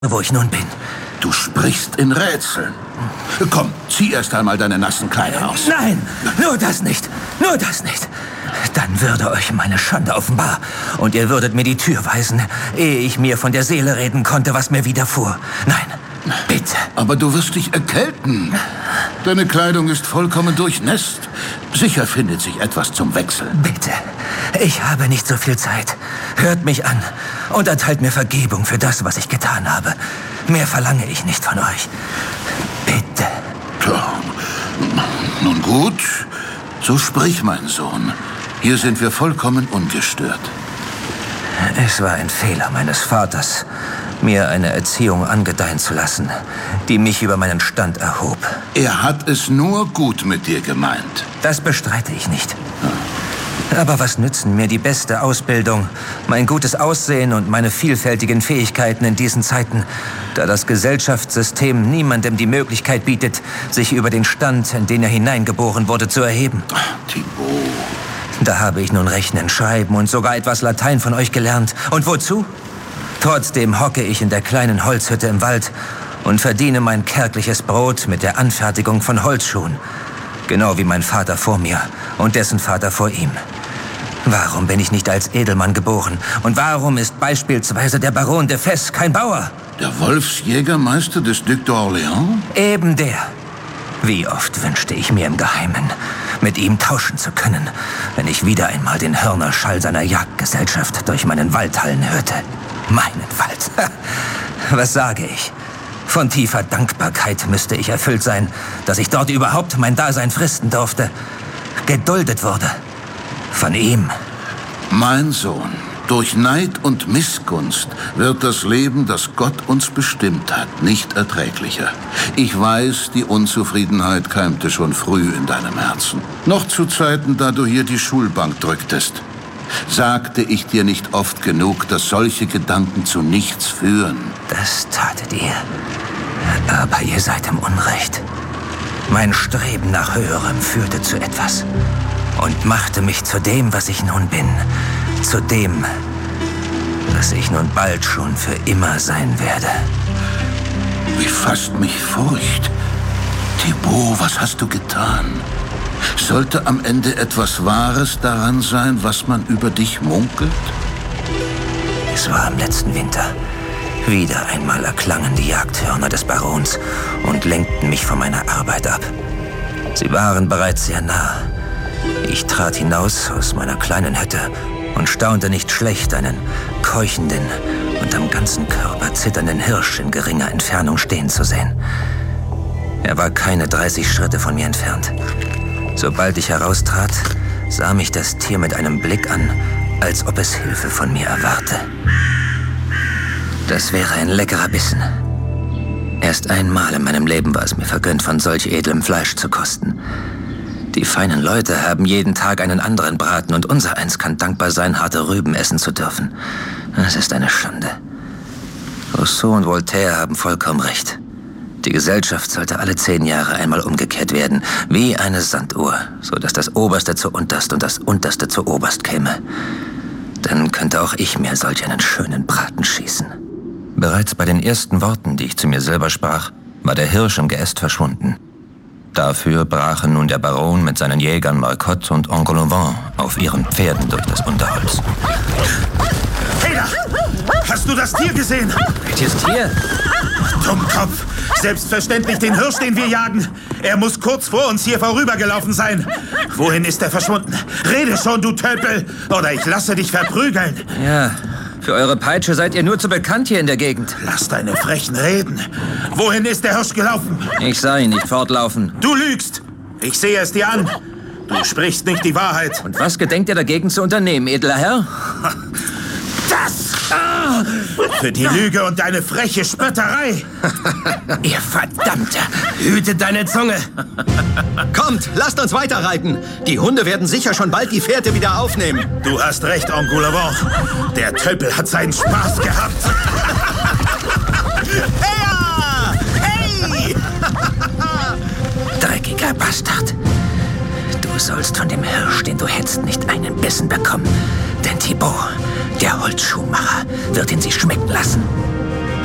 wo ich nun bin. Du sprichst in Rätseln. Komm, zieh erst einmal deine nassen Kleider aus. Nein, nur das nicht. Nur das nicht. Dann würde euch meine Schande offenbar. Und ihr würdet mir die Tür weisen, ehe ich mir von der Seele reden konnte, was mir widerfuhr. Nein, bitte. Aber du wirst dich erkälten. Deine Kleidung ist vollkommen durchnässt. Sicher findet sich etwas zum Wechseln. Bitte, ich habe nicht so viel Zeit. Hört mich an und erteilt mir Vergebung für das, was ich getan habe. Mehr verlange ich nicht von euch. Bitte. Tja, nun gut, so sprich, mein Sohn. Hier sind wir vollkommen ungestört. Es war ein Fehler meines Vaters, mir eine Erziehung angedeihen zu lassen, die mich über meinen Stand erhob. Er hat es nur gut mit dir gemeint. Das bestreite ich nicht. Aber was nützen mir die beste Ausbildung, mein gutes Aussehen und meine vielfältigen Fähigkeiten in diesen Zeiten, da das Gesellschaftssystem niemandem die Möglichkeit bietet, sich über den Stand, in den er hineingeboren wurde, zu erheben? Thibaut. Da habe ich nun Rechnen, Schreiben und sogar etwas Latein von euch gelernt. Und wozu? Trotzdem hocke ich in der kleinen Holzhütte im Wald und verdiene mein kärgliches Brot mit der Anfertigung von Holzschuhen. Genau wie mein Vater vor mir und dessen Vater vor ihm. Warum bin ich nicht als Edelmann geboren? Und warum ist beispielsweise der Baron de Fes kein Bauer? Der Wolfsjägermeister des Duc d'Orléans? Eben der. Wie oft wünschte ich mir im Geheimen, mit ihm tauschen zu können, wenn ich wieder einmal den Hörnerschall seiner Jagdgesellschaft durch meinen Wald hallen hörte. Meinen Wald. Was sage ich? Von tiefer Dankbarkeit müsste ich erfüllt sein, dass ich dort überhaupt mein Dasein fristen durfte. Geduldet wurde. Von ihm. Mein Sohn, durch Neid und Missgunst wird das Leben, das Gott uns bestimmt hat, nicht erträglicher. Ich weiß, die Unzufriedenheit keimte schon früh in deinem Herzen. Noch zu Zeiten, da du hier die Schulbank drücktest. Sagte ich dir nicht oft genug, dass solche Gedanken zu nichts führen? Das tatet ihr. Aber ihr seid im Unrecht. Mein Streben nach Höherem führte zu etwas und machte mich zu dem, was ich nun bin. Zu dem, was ich nun bald schon für immer sein werde. Wie fasst mich Furcht. Thibaut, was hast du getan? Sollte am Ende etwas Wahres daran sein, was man über dich munkelt? Es war im letzten Winter. Wieder einmal erklangen die Jagdhörner des Barons und lenkten mich von meiner Arbeit ab. Sie waren bereits sehr nah. Ich trat hinaus aus meiner kleinen Hütte und staunte nicht schlecht, einen keuchenden und am ganzen Körper zitternden Hirsch in geringer Entfernung stehen zu sehen. Er war keine 30 Schritte von mir entfernt. Sobald ich heraustrat, sah mich das Tier mit einem Blick an, als ob es Hilfe von mir erwarte. Das wäre ein leckerer Bissen. Erst einmal in meinem Leben war es mir vergönnt, von solch edlem Fleisch zu kosten. Die feinen Leute haben jeden Tag einen anderen Braten und unsereins kann dankbar sein, harte Rüben essen zu dürfen. Es ist eine Schande. Rousseau und Voltaire haben vollkommen recht. Die Gesellschaft sollte alle 10 Jahre einmal umgekehrt werden, wie eine Sanduhr, so dass das Oberste zu Unterst und das Unterste zu Oberst käme. Dann könnte auch ich mir solch einen schönen Braten schießen. Bereits bei den ersten Worten, die ich zu mir selber sprach, war der Hirsch im Geäst verschwunden. Dafür brachen nun der Baron mit seinen Jägern Marcotte und Engoulevent auf ihren Pferden durch das Unterholz. Hey da! Hast du das Tier gesehen? Welches Tier? Dummkopf! Selbstverständlich den Hirsch, den wir jagen. Er muss kurz vor uns hier vorübergelaufen sein. Wohin ist er verschwunden? Rede schon, du Tölpel, oder ich lasse dich verprügeln. Ja, für eure Peitsche seid ihr nur zu bekannt hier in der Gegend. Lass deine Frechen reden. Wohin ist der Hirsch gelaufen? Ich sah ihn nicht fortlaufen. Du lügst. Ich sehe es dir an. Du sprichst nicht die Wahrheit. Und was gedenkt ihr dagegen zu unternehmen, edler Herr? Das! Für die Lüge und deine freche Spötterei. Ihr Verdammter, hüte deine Zunge. Kommt, lasst uns weiterreiten. Die Hunde werden sicher schon bald die Fährte wieder aufnehmen. Du hast recht, Engoulevent. Der Tölpel hat seinen Spaß gehabt. Hey! Dreckiger Bastard. Du sollst von dem Hirsch, den du hetzt, nicht einen Bissen bekommen. Denn Thibaut, der Holzschuhmacher, wird ihn sich schmecken lassen.